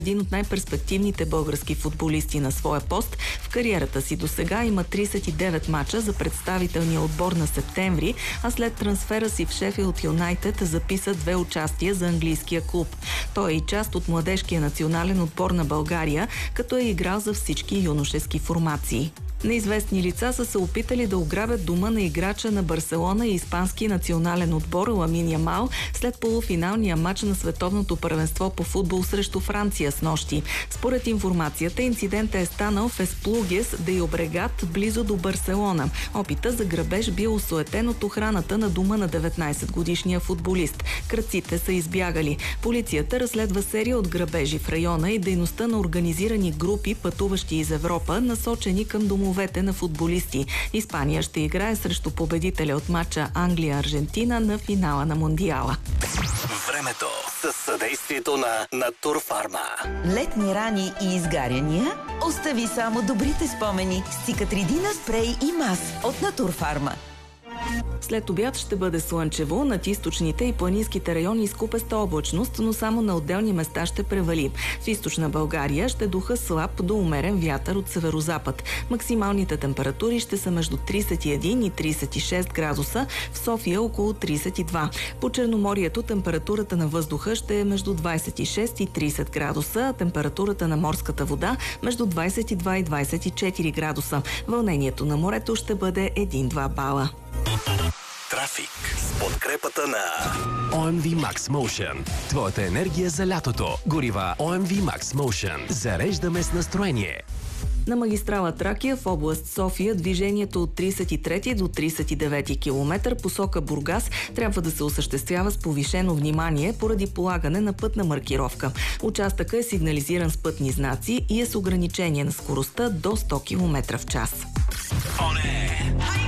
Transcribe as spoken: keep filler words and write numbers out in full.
Един от най-перспективните български футболисти на своя пост. В кариерата си досега има тридесет и девет мача за представителния отбор на септември, а след трансфера си в Шефилд Юнайтед записа две участия за английския клуб. Той е и част от младежкия национален отбор на България, като е играл за всички юношески формации. Неизвестни лица са се опитали да ограбят дома на играча на Барселона и испански национален отбор Ламин Ямал след полуфиналния матч на световното първенство по футбол срещу Франция снощи. Според информацията, инцидентът е станал в Есплугес де Йобрегат, близо до Барселона. Опита за грабеж бил осуетен от охраната на дома на деветнайсетгодишния футболист. Крадците са избягали. Полицията разследва серия от грабежи в района и дейността на организирани групи, пътуващи из Европа, насочени към домовете на футболисти. Испания ще играе срещу победителя от матча Англия-Аржентина на финала на Мондиала. Времето със съдействието на Натурфарма. Летни рани и изгаряния? Остави само добрите спомени с Цикатридина спрей и мас от Натурфарма. След обяд ще бъде слънчево, над източните и планинските райони с купеста облачност, но само на отделни места ще превали. В източна България ще духа слаб до умерен вятър от северозапад. Максималните температури ще са между тридесет и един и тридесет и шест градуса, в София около тридесет и два. По Черноморието температурата на въздуха ще е между двадесет и шест и тридесет градуса, а температурата на морската вода между двадесет и два и двадесет и четири градуса. Вълнението на морето ще бъде един-два бала. Трафик с подкрепата на О Ем Ви Max Motion. Твоята енергия за лятото. Горива О Ем Ви Max Motion. Зареждаме с настроение. На магистрала Тракия в област София движението от тридесет и трети до тридесет и девети километър посока Бургас трябва да се осъществява с повишено внимание поради полагане на пътна маркировка. Участъкът е сигнализиран с пътни знаци и е с ограничение на скоростта до сто километра в час. О, не!